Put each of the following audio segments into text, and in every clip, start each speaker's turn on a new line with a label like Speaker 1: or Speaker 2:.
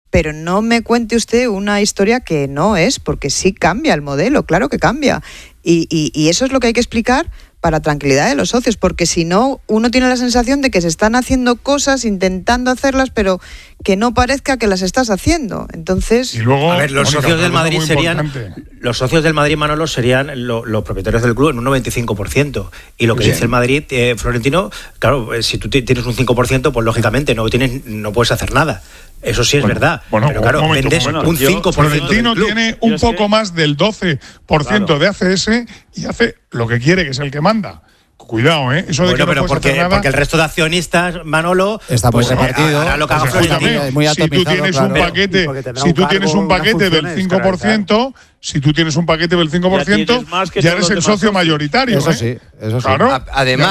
Speaker 1: pero no me cuente usted una historia que no es, porque sí cambia el modelo, claro que cambia. Y eso es lo que hay que explicar para tranquilidad de los socios, porque si no, uno tiene la sensación de que se están haciendo cosas, intentando hacerlas, pero que no parezca que las estás haciendo. Entonces,
Speaker 2: y luego,
Speaker 3: a ver, los socios del Madrid serían, los socios del Madrid, Manolo, serían los propietarios del club en un 95%. Y lo que dice el Madrid, Florentino, claro, si tú tienes un 5%, pues lógicamente no puedes hacer nada. Eso sí es verdad. Pero claro, vendes un 5%.
Speaker 2: Florentino tiene un poco más del 12% de ACS y hace lo que quiere, que es el que manda. Cuidado, ¿eh? Eso de que no
Speaker 3: porque el resto de accionistas, Manolo,
Speaker 4: está muy repartido.
Speaker 3: Hará lo que haga Florentino.
Speaker 2: Si tú tienes un paquete, del 5%, si tú tienes un paquete del 5%, ya eres el socio mayoritario.
Speaker 4: Eso sí.
Speaker 2: Claro,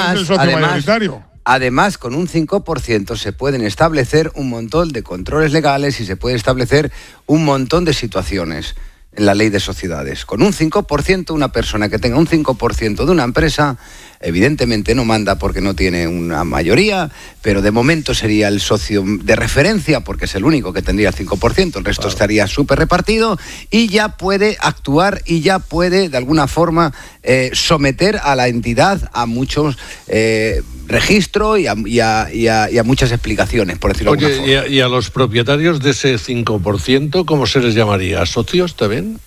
Speaker 5: Además, con un 5% se pueden establecer un montón de controles legales y se puede establecer un montón de situaciones en la ley de sociedades. Con un 5%, una persona que tenga un 5% de una empresa, evidentemente no manda porque no tiene una mayoría, pero de momento sería el socio de referencia porque es el único que tendría el 5%, el resto estaría súper repartido y ya puede actuar y ya puede de alguna forma someter a la entidad a muchos registros y a muchas explicaciones, por decirlo de alguna forma.
Speaker 6: ¿Y a los propietarios de ese 5%, cómo se les llamaría? ¿Socios también?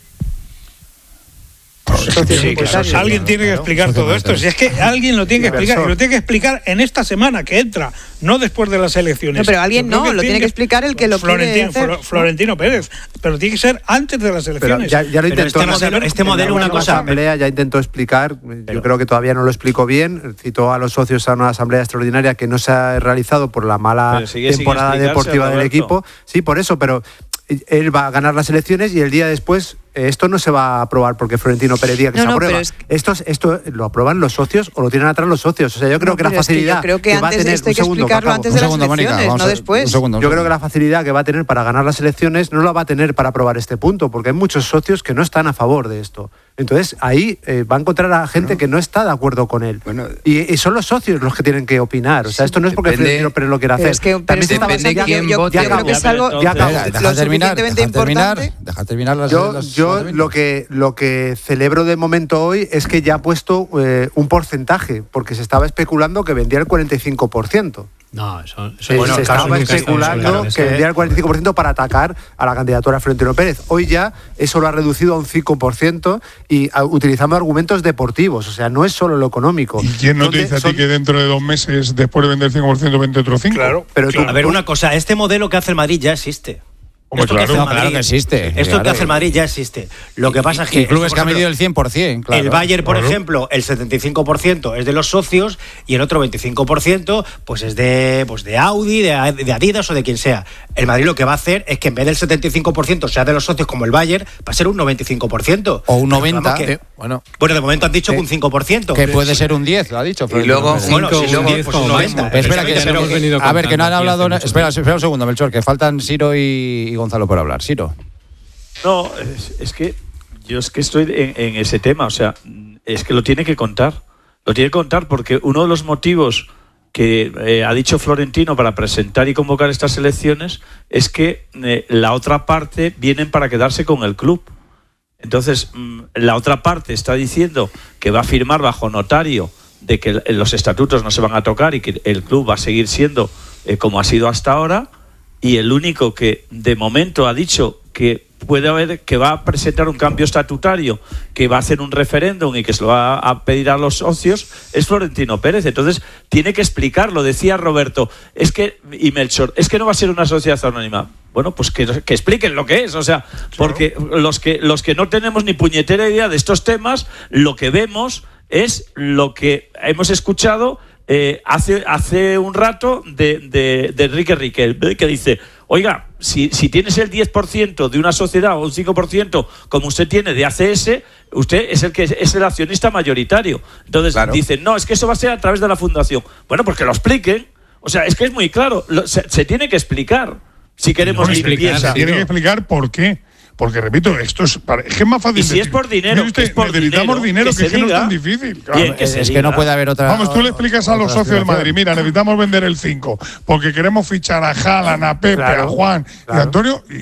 Speaker 7: Alguien tiene que explicar todo esto. Si es que alguien lo tiene que explicar, y lo tiene que explicar en esta semana que entra, no después de las elecciones.
Speaker 1: No, pero alguien lo tiene que explicar el que lo quiere hacer.
Speaker 7: Florentino Pérez, pero tiene que ser antes de las elecciones.
Speaker 4: Ya lo intentó.
Speaker 3: Este modelo una cosa.
Speaker 4: La asamblea ya intentó explicar, yo creo que todavía no lo explicó bien, citó a los socios a una asamblea extraordinaria que no se ha realizado por la mala temporada deportiva del equipo. Sí, por eso, pero él va a ganar las elecciones y el día después esto no se va a aprobar porque Florentino Pérez diga que se aprueba. Esto lo aprueban los socios o lo tienen atrás los socios. O sea, yo creo que la facilidad que va a tener...
Speaker 1: Esto hay que explicarlo antes de las elecciones, no después.
Speaker 4: Yo creo que la facilidad que va a tener para ganar las elecciones no la va a tener para aprobar este punto, porque hay muchos socios que no están a favor de esto. Entonces, ahí va a encontrar a gente que no está de acuerdo con él. Y son los socios los que tienen que opinar. O sea, esto no es porque Florentino Pérez lo quiera hacer.
Speaker 1: Es que yo creo que es algo lo suficientemente importante.
Speaker 4: Deja terminar Yo lo que celebro de momento hoy es que ya ha puesto un porcentaje, porque se estaba especulando que vendía el 45%.
Speaker 3: No, eso
Speaker 4: se estaba especulando que vendía el 45% para atacar a la candidatura de Florentino Pérez. Hoy ya eso lo ha reducido a un 5% y utilizando argumentos deportivos. O sea, no es solo lo económico.
Speaker 2: ¿Y quién no te dice a ti que dentro de 2 meses, después de vender el 5%, vende otro 5%?
Speaker 7: Claro.
Speaker 4: Pero
Speaker 3: a ver, una cosa, este modelo que hace el Madrid ya existe.
Speaker 4: Claro que existe.
Speaker 3: Esto que hace el Madrid ya existe. Lo que pasa es que...
Speaker 4: Y clubes que han medido el 100%, claro.
Speaker 3: El Bayern, por ejemplo, el 75% es de los socios y el otro 25% pues es de Audi, de Adidas o de quien sea. El Madrid lo que va a hacer es que en vez del 75% sea de los socios como el Bayern, va a ser un 95%.
Speaker 4: O un 90%.
Speaker 3: Bueno, de momento han dicho que un 5%.
Speaker 4: Que puede ser un 10%, lo ha dicho.
Speaker 5: Y luego...
Speaker 3: si es un 10, pues un 90%.
Speaker 4: Espera, que no han hablado... Espera un segundo, Melchor, que faltan Siro y Gonzalo por hablar. Siro.
Speaker 8: No, es que yo estoy en ese tema, o sea, es que lo tiene que contar. Lo tiene que contar porque uno de los motivos que ha dicho Florentino para presentar y convocar estas elecciones es que la otra parte vienen para quedarse con el club. Entonces, la otra parte está diciendo que va a firmar bajo notario de que los estatutos no se van a tocar y que el club va a seguir siendo como ha sido hasta ahora. Y el único que de momento ha dicho que puede haber, que va a presentar un cambio estatutario, que va a hacer un referéndum y que se lo va a pedir a los socios, es Florentino Pérez. Entonces tiene que explicarlo. Decía Roberto, y Melchor, es que no va a ser una sociedad anónima. Bueno, pues que expliquen lo que es, o sea, porque los que no tenemos ni puñetera idea de estos temas, lo que vemos es lo que hemos escuchado hace un rato de Enrique Riquel, que dice, oiga, si tienes el 10% de una sociedad o un 5% como usted tiene de ACS, usted es el accionista mayoritario. Entonces dicen, no, es que eso va a ser a través de la fundación. Bueno, pues que lo expliquen. O sea, es que es muy claro, se tiene que explicar si queremos limpieza.
Speaker 2: Se tiene que explicar por qué. Porque, repito, esto es que es más fácil.
Speaker 8: Y si es por dinero,
Speaker 2: necesitamos dinero, que no es tan difícil. Claro.
Speaker 4: Bien, es que no puede haber otra...
Speaker 2: Vamos, tú le explicas a los socios del Madrid, mira, necesitamos vender el 5, porque queremos fichar a Haaland, a Pepe, a Juan y a Antonio...